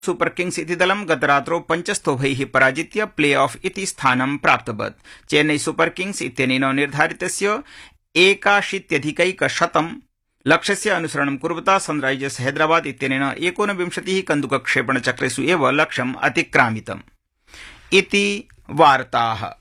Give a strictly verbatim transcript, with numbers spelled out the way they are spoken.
Super Kings इति दलं गतरात्रौ पञ्चस्तोभैः पराजित्य प्ले ऑफ इति स्थानं प्राप्तवत्। चेन्नई सुपर किंग्स इत्यनेन निर्धारितस्य एकाशीत्यधिकैकशतं लक्ष्यस्य अनुसरणं कुर्वता सनराइजर्स हैदराबाद इत्यनेन एकोनविंशतिः कन्दुकक्षेपणचक्रेषु एव लक्ष्यम् अतिक्रामितम्। इति वार्ताः।